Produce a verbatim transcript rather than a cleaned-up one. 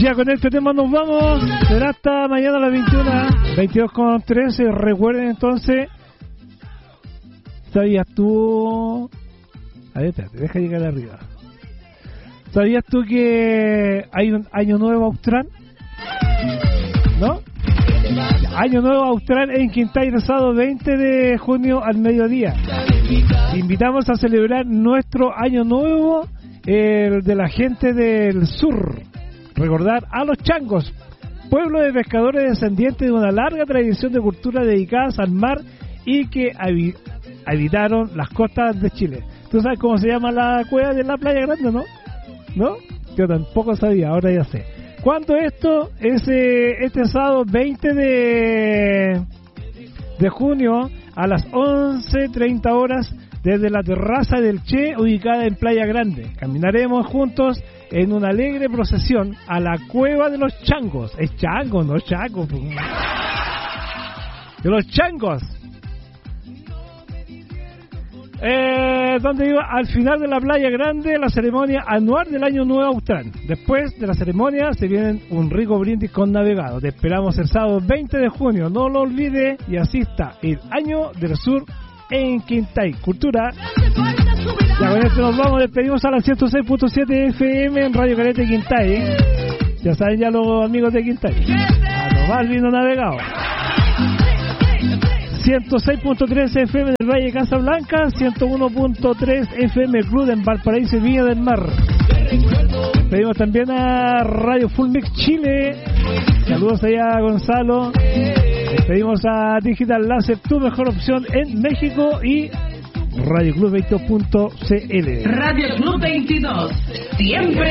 Ya con este tema nos vamos. Será hasta mañana a las veintiuna, veintidós con trece. Recuerden entonces. ¿Sabías tú? A ver, espérate, deja llegar arriba. ¿Sabías tú que hay un año nuevo austral? ¿No? Año nuevo austral en Quintay, el sábado veinte de junio al mediodía. Te invitamos a celebrar nuestro año nuevo, el de la gente del sur. Recordar a los changos, pueblo de pescadores descendientes de una larga tradición de cultura dedicadas al mar y que habi- habitaron las costas de Chile. ¿Tú sabes cómo se llama la cueva de la Playa Grande, no? ¿No? Yo tampoco sabía, ahora ya sé. ¿Cuándo esto? Es eh, este sábado veinte de, de junio a las once treinta horas desde la terraza del Che, ubicada en Playa Grande. Caminaremos juntos en una alegre procesión a la cueva de los changos. Es chango, no chango. De los changos. Eh, donde iba al final de la Playa Grande, la ceremonia anual del Año Nuevo Austral. Después de la ceremonia se viene un rico brindis con navegado. Te esperamos el sábado veinte de junio, no lo olvide y asista el Año del Sur en Quintay. Cultura. Ya con esto nos vamos, despedimos a las ciento seis punto siete F M en Radio Caleta Quintay, ¿eh? Ya saben ya los amigos de Quintay. A lo más vino navegado. ciento seis punto tres F M del Valle Casablanca, ciento uno punto tres F M Club en Valparaíso y Viña del Mar. Pedimos también a Radio Full Mix Chile. Saludos allá a Gonzalo. Pedimos a Digital Láser, tu mejor opción en México, y Radio Club veintidós punto C L. Radio Club veintidós, siempre